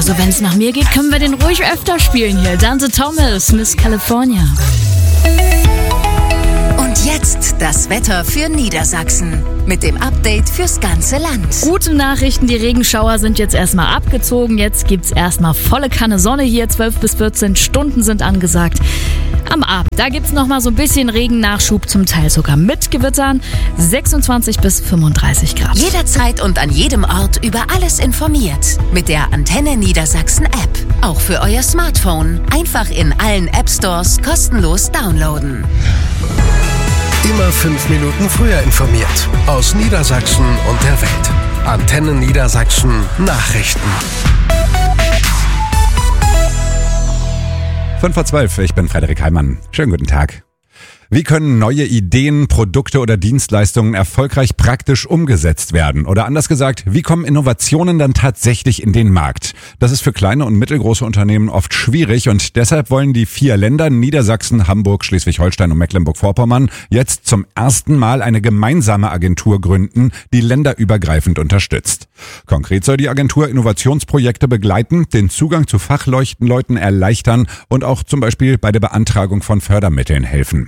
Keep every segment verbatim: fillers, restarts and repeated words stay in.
Also wenn es nach mir geht, können wir den ruhig öfter spielen hier. Dante Thomas, Miss California. Und jetzt das Wetter für Niedersachsen mit dem Update fürs ganze Land. Gute Nachrichten, die Regenschauer sind jetzt erstmal abgezogen. Jetzt gibt's erstmal volle Kanne Sonne hier. zwölf bis vierzehn Stunden sind angesagt. Am Abend, da gibt's noch mal so ein bisschen Regennachschub, zum Teil sogar mit Gewittern. sechsundzwanzig bis fünfunddreißig Grad. Jederzeit und an jedem Ort über alles informiert. Mit der Antenne Niedersachsen App. Auch für euer Smartphone. Einfach in allen App Stores kostenlos downloaden. Immer fünf Minuten früher informiert. Aus Niedersachsen und der Welt. Antenne Niedersachsen Nachrichten. fünf vor zwölf, ich bin Frederik Heimann. Schönen guten Tag. Wie können neue Ideen, Produkte oder Dienstleistungen erfolgreich praktisch umgesetzt werden? Oder anders gesagt, wie kommen Innovationen dann tatsächlich in den Markt? Das ist für kleine und mittelgroße Unternehmen oft schwierig und deshalb wollen die vier Länder Niedersachsen, Hamburg, Schleswig-Holstein und Mecklenburg-Vorpommern jetzt zum ersten Mal eine gemeinsame Agentur gründen, die länderübergreifend unterstützt. Konkret soll die Agentur Innovationsprojekte begleiten, den Zugang zu Fachleuten erleichtern und auch zum Beispiel bei der Beantragung von Fördermitteln helfen.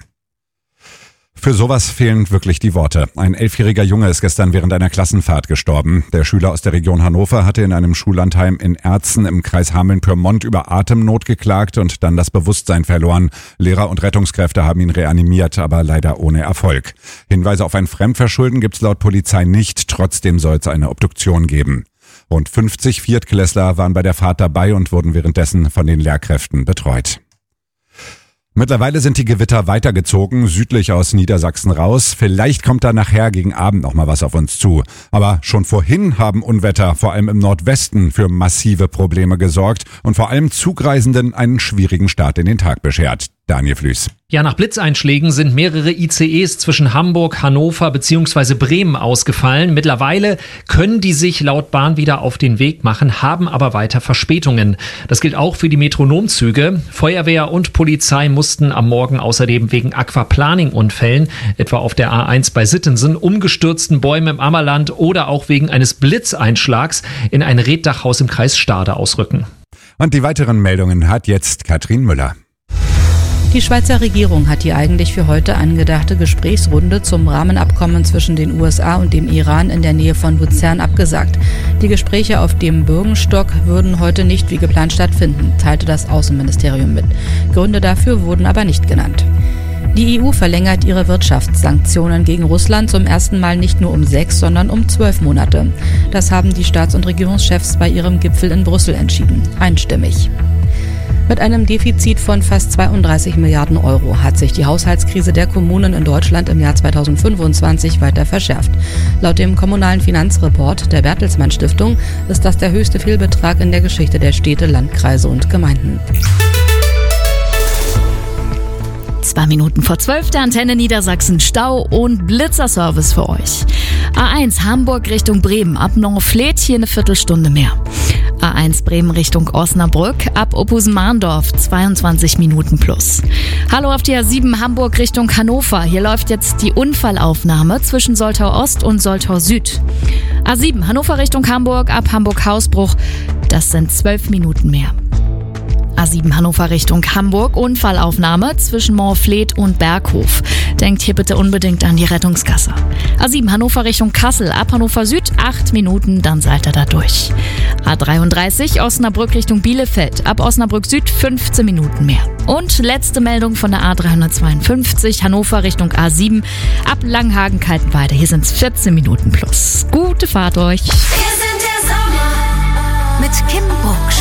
Für sowas fehlen wirklich die Worte. Ein elfjähriger Junge ist gestern während einer Klassenfahrt gestorben. Der Schüler aus der Region Hannover hatte in einem Schullandheim in Erzen im Kreis Hameln-Pyrmont über Atemnot geklagt und dann das Bewusstsein verloren. Lehrer und Rettungskräfte haben ihn reanimiert, aber leider ohne Erfolg. Hinweise auf ein Fremdverschulden gibt's laut Polizei nicht. Trotzdem soll es eine Obduktion geben. Rund fünfzig Viertklässler waren bei der Fahrt dabei und wurden währenddessen von den Lehrkräften betreut. Mittlerweile sind die Gewitter weitergezogen, südlich aus Niedersachsen raus. Vielleicht kommt da nachher gegen Abend noch mal was auf uns zu. Aber schon vorhin haben Unwetter, vor allem im Nordwesten, für massive Probleme gesorgt und vor allem Zugreisenden einen schwierigen Start in den Tag beschert. Daniel Flüß. Ja, nach Blitzeinschlägen sind mehrere I C Es zwischen Hamburg, Hannover bzw. Bremen ausgefallen. Mittlerweile können die sich laut Bahn wieder auf den Weg machen, haben aber weiter Verspätungen. Das gilt auch für die Metronomzüge. Feuerwehr und Polizei mussten am Morgen außerdem wegen Aquaplaning-Unfällen, etwa auf der A eins bei Sittensen, umgestürzten Bäumen im Ammerland oder auch wegen eines Blitzeinschlags in ein Reetdachhaus im Kreis Stade ausrücken. Und die weiteren Meldungen hat jetzt Katrin Müller. Die Schweizer Regierung hat die eigentlich für heute angedachte Gesprächsrunde zum Rahmenabkommen zwischen den U S A und dem Iran in der Nähe von Luzern abgesagt. Die Gespräche auf dem Bürgenstock würden heute nicht wie geplant stattfinden, teilte das Außenministerium mit. Gründe dafür wurden aber nicht genannt. Die E U verlängert ihre Wirtschaftssanktionen gegen Russland zum ersten Mal nicht nur um sechs, sondern um zwölf Monate. Das haben die Staats- und Regierungschefs bei ihrem Gipfel in Brüssel entschieden. Einstimmig. Mit einem Defizit von fast zweiunddreißig Milliarden Euro hat sich die Haushaltskrise der Kommunen in Deutschland im Jahr zweitausendfünfundzwanzig weiter verschärft. Laut dem kommunalen Finanzreport der Bertelsmann Stiftung ist das der höchste Fehlbetrag in der Geschichte der Städte, Landkreise und Gemeinden. Zwei Minuten vor zwölf, der Antenne Niedersachsen Stau und Blitzerservice für euch. A eins Hamburg Richtung Bremen, ab Norrfleet hier eine Viertelstunde mehr. A eins Bremen Richtung Osnabrück, ab Oppusen-Mahndorf zweiundzwanzig Minuten plus. Hallo auf die A sieben Hamburg Richtung Hannover, hier läuft jetzt die Unfallaufnahme zwischen Soltau Ost und Soltau Süd. A sieben Hannover Richtung Hamburg, ab Hamburg-Hausbruch, das sind zwölf Minuten mehr. A sieben Hannover Richtung Hamburg, Unfallaufnahme zwischen Moorfleet und Berghof. Denkt hier bitte unbedingt an die Rettungskasse. A sieben Hannover Richtung Kassel, ab Hannover Süd, acht Minuten, dann seid ihr da durch. A dreiunddreißig Osnabrück Richtung Bielefeld, ab Osnabrück Süd fünfzehn Minuten mehr. Und letzte Meldung von der A dreihundertzweiundfünfzig Hannover Richtung A sieben, ab Langhagen-Kaltenweide, hier sind es vierzehn Minuten plus. Gute Fahrt euch! Wir sind der Sommer mit Kim Bucksch.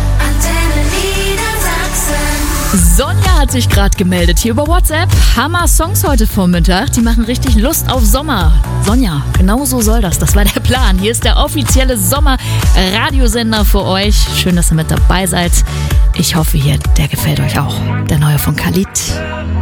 Sonja hat sich gerade gemeldet hier über WhatsApp. Hammer Songs heute Vormittag, die machen richtig Lust auf Sommer. Sonja, genau so soll das, das war der Plan. Hier ist der offizielle Sommer-Radiosender für euch. Schön, dass ihr mit dabei seid. Ich hoffe hier, der gefällt euch auch. Der neue von Khalid.